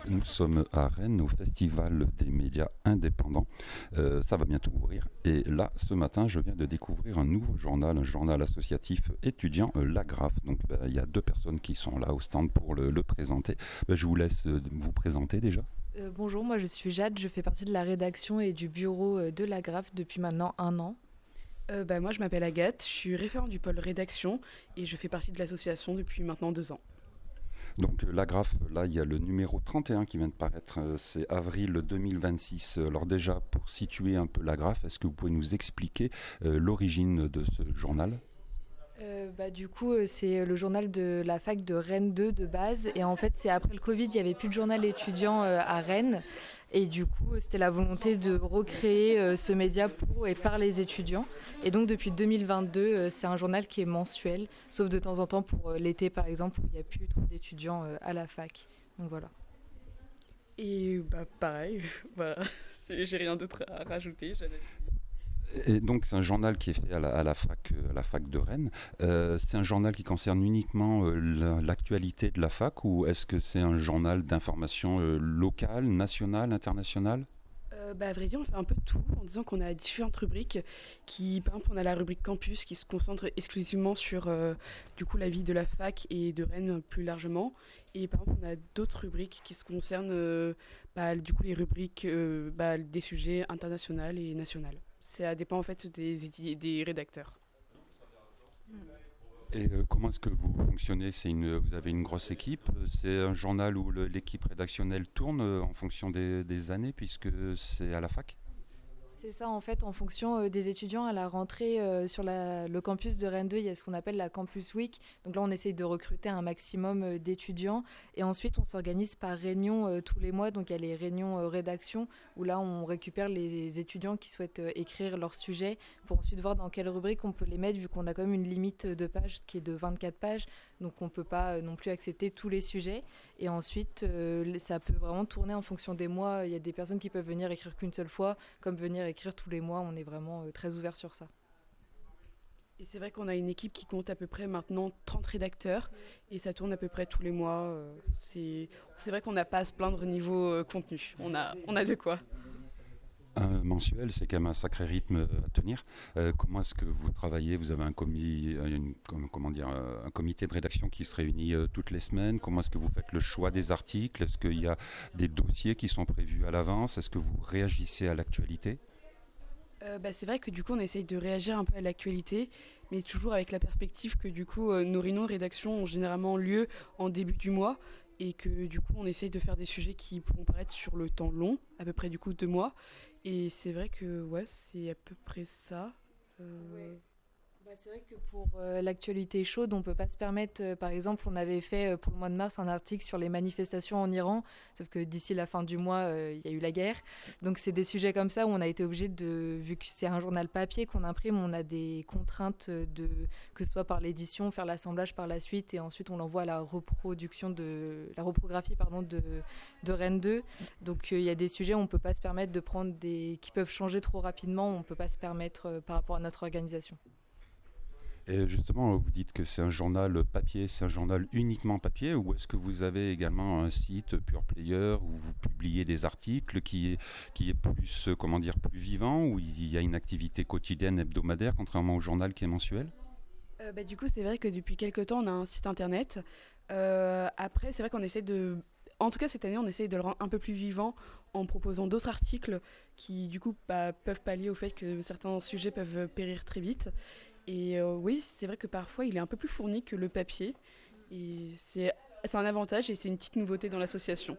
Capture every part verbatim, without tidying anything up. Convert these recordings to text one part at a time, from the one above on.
Nous sommes à Rennes au Festival des médias indépendants. Euh, ça va bientôt ouvrir. Et là, ce matin, je viens de découvrir un nouveau journal, un journal associatif étudiant, euh, l'Agraphe. Donc, bah, il y a deux personnes qui sont là au stand pour le, le présenter. Bah, je vous laisse euh, vous présenter déjà. Euh, bonjour, moi je suis Jade, je fais partie de la rédaction et du bureau euh, de l'Agraphe depuis maintenant un an. Euh, bah, moi je m'appelle Agathe, je suis référente du pôle rédaction et je fais partie de l'association depuis maintenant deux ans. Donc euh, l'Agraphe, là il y a le numéro trente et un qui vient de paraître, euh, c'est avril deux mille vingt-six. Alors déjà, pour situer un peu l'Agraphe, est-ce que vous pouvez nous expliquer euh, l'origine de ce journal ? Euh, bah, du coup, euh, c'est le journal de la fac de Rennes deux de base. Et en fait, c'est après le Covid, il n'y avait plus de journal étudiant euh, à Rennes. Et du coup, c'était la volonté de recréer euh, ce média pour et par les étudiants. Et donc, depuis deux mille vingt-deux, euh, c'est un journal qui est mensuel, sauf de temps en temps pour euh, l'été, par exemple, où il n'y a plus trop d'étudiants euh, à la fac. Donc voilà. Et bah pareil, voilà, c'est- j'ai rien d'autre à rajouter. j'avais- Et donc c'est un journal qui est fait à la, à la fac, euh, à la fac de Rennes. Euh, c'est un journal qui concerne uniquement euh, la- l'actualité de la fac, ou est-ce que c'est un journal d'information euh, locale, nationale, internationale ? Euh, bah, à vrai dire, on fait un peu de tout en disant qu'on a différentes rubriques. Qui, par exemple, on a la rubrique campus qui se concentre exclusivement sur euh, du coup, la vie de la fac et de Rennes plus largement. Et par exemple, on a d'autres rubriques qui se concernent euh, bah, du coup, les rubriques euh, bah, des sujets internationaux et nationaux. Ça dépend en fait des, édi- des rédacteurs. Et euh, comment est-ce que vous fonctionnez ? C'est une, vous avez une grosse équipe ? C'est un journal où le- l'équipe rédactionnelle tourne euh, en fonction des, des années, puisque c'est à la fac ? C'est ça, en fait, en fonction euh, des étudiants à la rentrée euh, sur la- le campus de Rennes deux, il y a ce qu'on appelle la Campus Week. Donc là, on essaye de recruter un maximum euh, d'étudiants. Et ensuite, on s'organise par réunion euh, tous les mois. Donc il y a les réunions euh, rédaction, où là, on récupère les étudiants qui souhaitent euh, écrire leur sujet pour ensuite voir dans quelle rubrique on peut les mettre, vu qu'on a quand même une limite de pages qui est de vingt-quatre pages. Donc on ne peut pas euh, non plus accepter tous les sujets. Et ensuite, euh, ça peut vraiment tourner en fonction des mois. Il y a des personnes qui peuvent venir écrire qu'une seule fois, comme venir écrire tous les mois. On est vraiment euh, très ouvert sur ça. Et c'est vrai qu'on a une équipe qui compte à peu près maintenant trente rédacteurs et ça tourne à peu près tous les mois. euh, C'est, c'est vrai qu'on n'a pas à se plaindre niveau euh, contenu. On a, on a de quoi. Un mensuel, c'est quand même un sacré rythme à tenir. Euh, comment est-ce que vous travaillez ? Vous avez un, comi, une, comment dire, un comité de rédaction qui se réunit euh, toutes les semaines. Comment est-ce que vous faites le choix des articles ? Est-ce qu'il y a des dossiers qui sont prévus à l'avance ? Est-ce que vous réagissez à l'actualité ? Euh, bah, c'est vrai que du coup on essaye de réagir un peu à l'actualité, mais toujours avec la perspective que du coup euh, nos réunions de rédaction ont généralement lieu en début du mois et que du coup on essaye de faire des sujets qui pourront paraître sur le temps long, à peu près du coup deux mois. Et c'est vrai que ouais, c'est à peu près ça. Euh, Ouais. Bah, c'est vrai que pour euh, l'actualité chaude, on ne peut pas se permettre, euh, par exemple, on avait fait euh, pour le mois de mars un article sur les manifestations en Iran, sauf que d'ici la fin du mois, euh, il y a eu la guerre. Donc c'est des sujets comme ça où on a été obligé de, vu que c'est un journal papier qu'on imprime, on a des contraintes de, que ce soit par l'édition, faire l'assemblage par la suite, et ensuite on l'envoie à la reproduction de, la reprographie pardon, de, de Rennes deux. Donc euh, il y a des sujets où on ne peut pas se permettre de prendre des, qui peuvent changer trop rapidement, on ne peut pas se permettre euh, par rapport à notre organisation. Et justement, vous dites que c'est un journal papier, c'est un journal uniquement papier, ou est-ce que vous avez également un site Pure Player où vous publiez des articles qui est, qui est plus, comment dire, plus vivant, où il y a une activité quotidienne, hebdomadaire, contrairement au journal qui est mensuel ? euh, bah, du coup c'est vrai que depuis quelques temps on a un site internet. Euh, après c'est vrai qu'on essaie de... En tout cas cette année on essaye de le rendre un peu plus vivant en proposant d'autres articles qui du coup bah, peuvent pallier au fait que certains sujets peuvent périr très vite. Et euh, oui, c'est vrai que parfois il est un peu plus fourni que le papier. Et c'est, c'est un avantage et c'est une petite nouveauté dans l'association.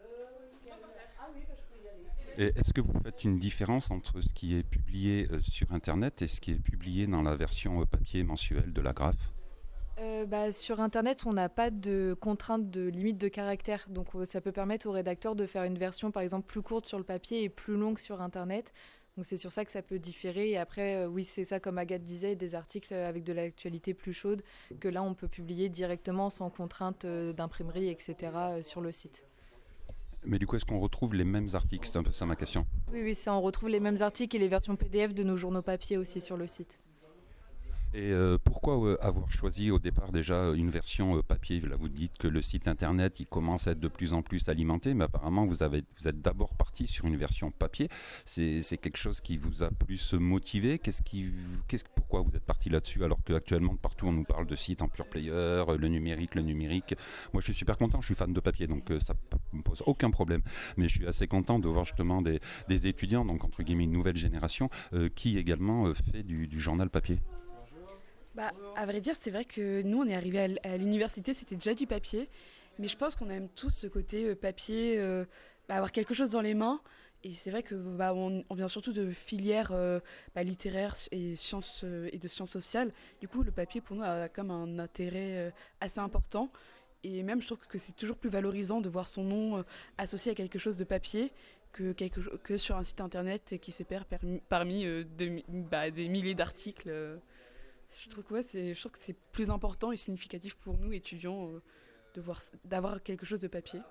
Et est-ce que vous faites une différence entre ce qui est publié euh, sur Internet et ce qui est publié dans la version euh, papier mensuelle de l'Agraphe ? Euh, bah, sur Internet, on n'a pas de contrainte de limite de caractère. Donc euh, ça peut permettre au rédacteur de faire une version, par exemple, plus courte sur le papier et plus longue sur Internet. Donc c'est sur ça que ça peut différer. Et après, euh, oui, c'est ça, comme Agathe disait, des articles avec de l'actualité plus chaude, que là, on peut publier directement sans contrainte euh, d'imprimerie, et cetera, euh, sur le site. Mais du coup, est-ce qu'on retrouve les mêmes articles ? C'est un peu ça ma question. Oui, oui, ça, on retrouve les mêmes articles et les versions P D F de nos journaux papier aussi sur le site. Et euh, pourquoi euh, avoir choisi au départ déjà une version euh, papier? Là, vous dites que le site internet il commence à être de plus en plus alimenté, mais apparemment vous, avez, vous êtes d'abord parti sur une version papier. C'est, c'est quelque chose qui vous a plus motivé. Qu'est-ce qui, qu'est-ce, pourquoi vous êtes parti là-dessus alors qu'actuellement partout on nous parle de sites en pure player, euh, le numérique, le numérique. Moi je suis super content, je suis fan de papier, donc euh, ça ne me pose aucun problème. Mais je suis assez content de voir justement des, des étudiants, donc entre guillemets une nouvelle génération, euh, qui également euh, fait du, du journal papier. Bah, à vrai dire, c'est vrai que nous, on est arrivés à, l- à l'université, c'était déjà du papier. Mais je pense qu'on aime tous ce côté euh, papier, euh, bah, avoir quelque chose dans les mains. Et c'est vrai que bah, on, on vient surtout de filières euh, bah, littéraires et, sciences, euh, et de sciences sociales. Du coup, le papier, pour nous, a comme un intérêt euh, assez important. Et même, je trouve que c'est toujours plus valorisant de voir son nom euh, associé à quelque chose de papier que, quelque, cho- que sur un site internet qui se perd parmi, parmi euh, de- bah, des milliers d'articles. euh. Je trouve que, ouais, c'est, je trouve que c'est plus important et significatif pour nous, étudiants, euh, de voir, d'avoir quelque chose de papier.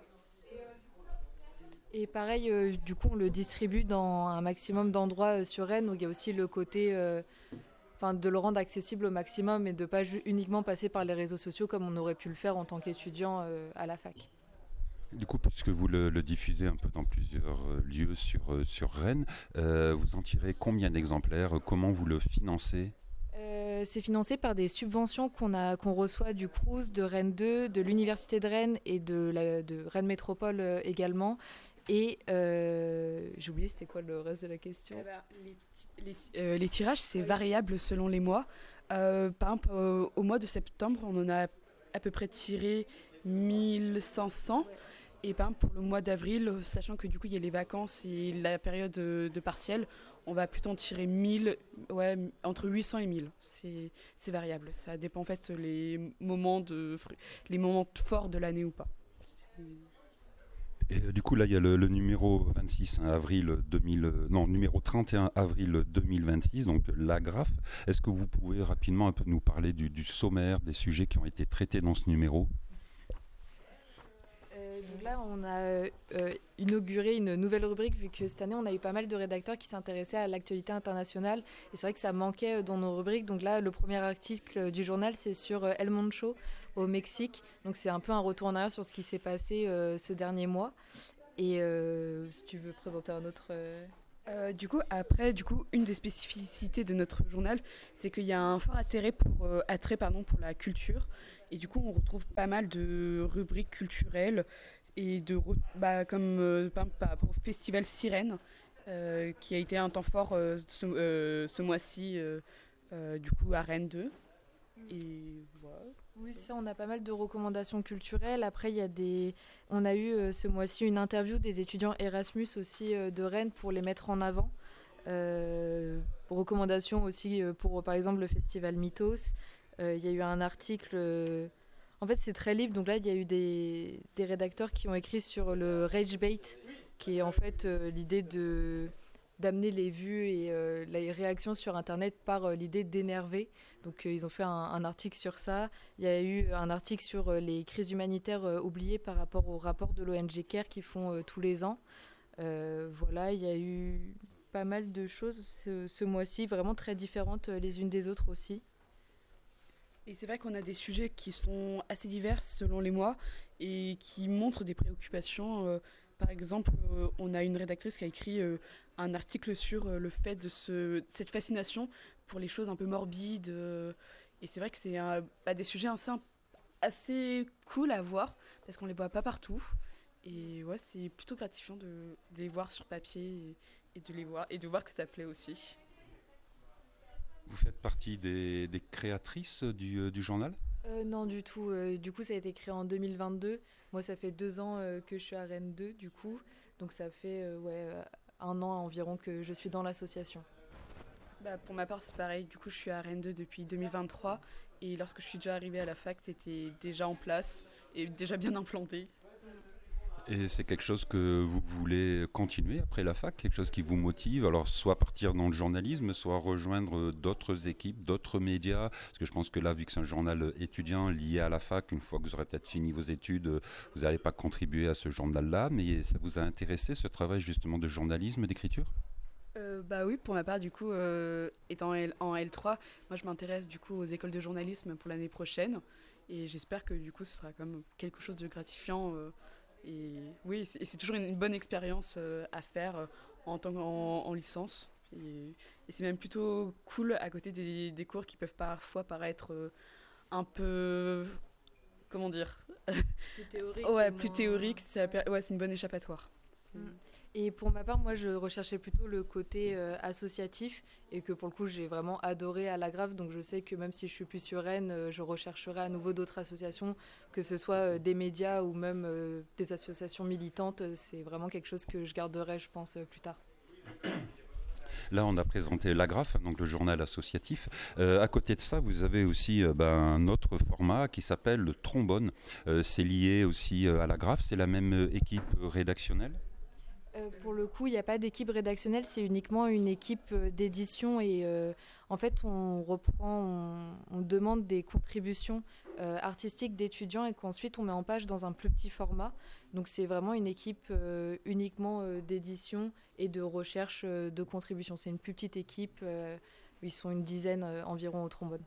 Et pareil, euh, du coup, on le distribue dans un maximum d'endroits euh, sur Rennes où il y a aussi le côté, euh, enfin, de le rendre accessible au maximum et de pas ju- uniquement passer par les réseaux sociaux comme on aurait pu le faire en tant qu'étudiant euh, à la fac. Du coup, puisque vous le, le diffusez un peu dans plusieurs euh, lieux sur, euh, sur Rennes, euh, vous en tirez combien d'exemplaires? Comment vous le financez? Euh, c'est financé par des subventions qu'on a, qu'on reçoit du Crous, de Rennes deux, de l'Université de Rennes et de, la, de Rennes Métropole euh, également. Et euh, j'ai oublié, c'était quoi le reste de la question? Eh ben, les, ti- les ti- euh, les tirages, c'est variable selon les mois. Euh, par exemple, euh, au mois de septembre, on en a à peu près tiré mille cinq cents. Et par exemple, pour le mois d'avril, sachant que du coup, il y a les vacances et la période de, de partiel, on va plutôt en tirer mille, ouais, entre huit cents et mille. C'est, c'est variable. Ça dépend en fait les moments, de, fru- les moments forts de l'année ou pas. C'est- Et euh, du coup, là, il y a le, le numéro vingt-six hein, avril deux mille, euh, non, numéro trente et un avril deux mille vingt-six, donc l'Agraphe. Est-ce que vous pouvez rapidement un peu nous parler du, du sommaire, des sujets qui ont été traités dans ce numéro? Euh, donc là, on a euh, euh, inauguré une nouvelle rubrique vu que cette année, on a eu pas mal de rédacteurs qui s'intéressaient à l'actualité internationale. Et c'est vrai que ça manquait euh, dans nos rubriques. Donc là, le premier article euh, du journal, c'est sur euh, El Moncho au Mexique. Donc c'est un peu un retour en arrière sur ce qui s'est passé euh, ce dernier mois. Et euh, si tu veux présenter un autre... euh, Euh, du coup, après, du coup, une des spécificités de notre journal, c'est qu'il y a un fort attrait pour, euh, attrait, pardon, pour la culture. Et du coup, on retrouve pas mal de rubriques culturelles et de, re- bah, comme euh, par exemple, par rapport au festival Sirène, euh, qui a été un temps fort euh, ce, euh, ce mois-ci, euh, euh, du coup, à Rennes deux. Et voilà. Oui, ça, on a pas mal de recommandations culturelles. Après, il y a des... on a eu euh, ce mois-ci une interview des étudiants Erasmus aussi euh, de Rennes pour les mettre en avant. Euh, recommandations aussi euh, pour, par exemple, le festival Mythos. Euh, Il y a eu un article... euh, En fait, c'est très libre. Donc là, il y a eu des, des rédacteurs qui ont écrit sur le rage bait, qui est en fait euh, l'idée de d'amener les vues et euh, les réactions sur Internet par euh, l'idée d'énerver. Donc euh, ils ont fait un, un article sur ça. Il y a eu un article sur euh, les crises humanitaires euh, oubliées par rapport au rapport de l'O N G CARE qu'ils font euh, tous les ans. Euh, voilà, il y a eu pas mal de choses ce, ce mois-ci, vraiment très différentes euh, les unes des autres aussi. Et c'est vrai qu'on a des sujets qui sont assez divers selon les mois et qui montrent des préoccupations. Euh, par exemple, euh, on a une rédactrice qui a écrit euh, un article sur euh, le fait de ce, cette fascination pour les choses un peu morbides. euh, et c'est vrai que c'est un- bah, des sujets assez, imp- assez cool à voir parce qu'on les voit pas partout. Et ouais, c'est plutôt gratifiant de, de les voir sur papier et, et de les voir et de voir que ça plaît aussi. Vous faites partie des, des créatrices du, euh, du journal? Euh, non, du tout. Euh, du coup, ça a été créé en deux mille vingt-deux. Moi, ça fait deux ans euh, que je suis à Rennes deux, du coup. Donc, ça fait euh, ouais, euh, un an environ que je suis dans l'association. Bah, pour ma part, c'est pareil. Du coup, je suis à Rennes deux depuis deux mille vingt-trois. Et lorsque je suis déjà arrivée à la fac, c'était déjà en place et déjà bien implanté. Et c'est quelque chose que vous voulez continuer après la fac, quelque chose qui vous motive, alors soit partir dans le journalisme, soit rejoindre d'autres équipes, d'autres médias, parce que je pense que là, vu que c'est un journal étudiant lié à la fac, une fois que vous aurez peut-être fini vos études, vous n'allez pas contribuer à ce journal-là, mais ça vous a intéressé ce travail justement de journalisme, d'écriture? Euh, Bah oui, pour ma part, du coup, euh, étant L- en L trois, moi je m'intéresse du coup aux écoles de journalisme pour l'année prochaine. Et j'espère que du coup ce sera comme quelque chose de gratifiant. euh, et oui, c'est, et c'est toujours une, une bonne expérience euh, à faire euh, en tant qu'en en licence. Et, et c'est même plutôt cool à côté des, des cours qui peuvent parfois paraître euh, un peu... Comment dire? Plus théorique. Ouais, et plus moins- théorique, ça per- ouais, c'est une bonne échappatoire. C'est- Mm. Et pour ma part, moi, je recherchais plutôt le côté euh, associatif et que pour le coup, j'ai vraiment adoré à l'Agrave. Donc, je sais que même si je suis plus sur Rennes, euh, je rechercherai à nouveau d'autres associations, que ce soit euh, des médias ou même euh, des associations militantes. C'est vraiment quelque chose que je garderai, je pense, euh, plus tard. Là, on a présenté l'Agraphe, donc le journal associatif. Euh, à côté de ça, vous avez aussi euh, ben, un autre format qui s'appelle le Trombone. Euh, c'est lié aussi euh, à l'Agraphe. C'est la même euh, équipe euh, rédactionnelle. Euh, pour le coup, il n'y a pas d'équipe rédactionnelle, c'est uniquement une équipe euh, d'édition et euh, en fait, on reprend, on, on demande des contributions euh, artistiques d'étudiants et qu'ensuite on met en page dans un plus petit format. Donc c'est vraiment une équipe euh, uniquement euh, d'édition et de recherche euh, de contributions. C'est une plus petite équipe, euh, ils sont une dizaine euh, environ au trombone.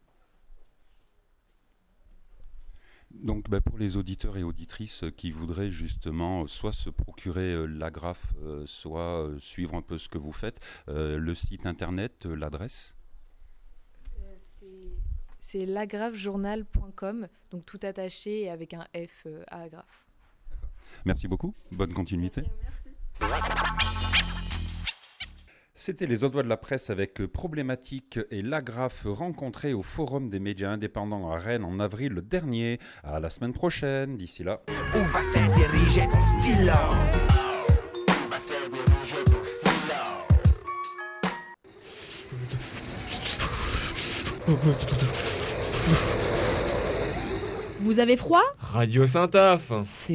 Donc bah, pour les auditeurs et auditrices qui voudraient justement soit se procurer euh, l'Agraphe, euh, soit euh, suivre un peu ce que vous faites, euh, le site internet, euh, l'adresse. Euh, c'est- C'est l'agravejournal point com, donc tout attaché et avec un F euh, à Agrafe. Merci beaucoup, bonne continuité. C'était les Audois de la presse avec Problématique et l'Agraphe rencontrés au Forum des médias indépendants à Rennes en avril dernier. À la semaine prochaine, d'ici là. Où va se diriger ton stylo? Où va se diriger ton stylo? Vous avez froid? Radio Saint-Taf. C'est